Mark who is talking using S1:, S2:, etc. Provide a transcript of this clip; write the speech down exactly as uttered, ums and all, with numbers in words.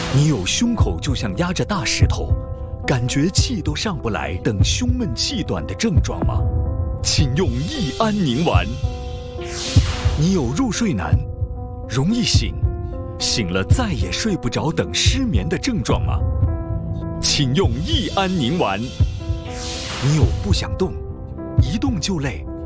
S1: 你有胸口就像压着大石头，感觉气都上不来等胸闷气短的症状吗？请用益安宁丸。你有入睡难、容易醒、醒了再也睡不着等失眠的症状吗？请用益安宁丸。你有不想动、一动就累、